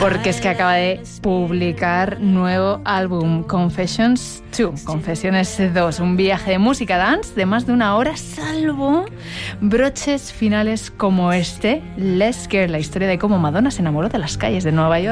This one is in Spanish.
porque es que acaba de publicar nuevo álbum, Confessions 2, Confesiones 2, un viaje de música dance de más de 1 hora, salvo broches finales como este, Let's Girl, la historia de cómo Madonna se enamoró de las calles de Nueva York.